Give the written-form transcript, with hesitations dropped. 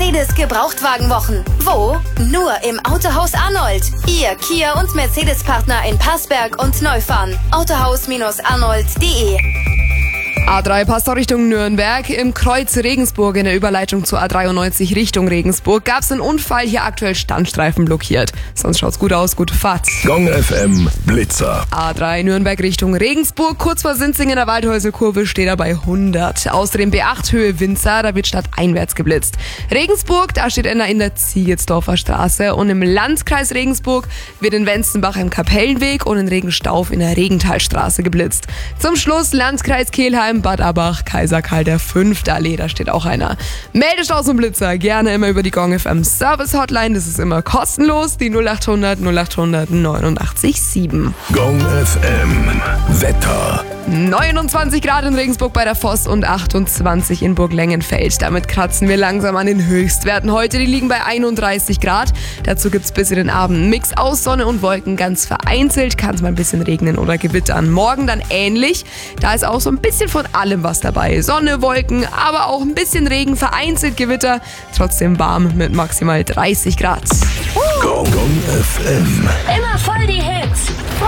Mercedes Gebrauchtwagenwochen. Wo? Nur im Autohaus Arnold. Ihr Kia- und Mercedes-Partner in Passberg und Neufahren. Autohaus-arnold.de. A3 passt auch Richtung Nürnberg. Im Kreuz Regensburg in der Überleitung zur A93 Richtung Regensburg gab es einen Unfall, hier aktuell Standstreifen blockiert. Sonst schaut's gut aus, gute Fahrt. Gong FM Blitzer. A3 Nürnberg Richtung Regensburg, kurz vor Sinzing in der Waldhäuselkurve steht er bei 100. Außerdem B8 Höhe Winzer, da wird stadteinwärts geblitzt. Regensburg, da steht einer in der Ziegetsdorfer Straße und im Landkreis Regensburg wird in Wenzenbach im Kapellenweg und in Regenstauf in der Regenthalstraße geblitzt. Zum Schluss Landkreis Kelheim, Bad Abach, Kaiser Karl V. Allee, da steht auch einer. Meldestaus und Blitzer gerne immer über die Gong FM Service Hotline, das ist immer kostenlos, die 0800 0800 89 7. Gong FM Wetter. 29 Grad in Regensburg bei der Voss und 28 in Burglengenfeld. Damit kratzen wir langsam an den Höchstwerten heute. Die liegen bei 31 Grad. Dazu gibt's bis in den Abend einen Mix aus Sonne und Wolken. Ganz vereinzelt kann es mal ein bisschen regnen oder gewittern. Morgen dann ähnlich. Da ist auch so ein bisschen von allem was dabei. Sonne, Wolken, aber auch ein bisschen Regen, vereinzelt Gewitter. Trotzdem warm mit maximal 30 Grad. Gong FM. Immer voll die Hits.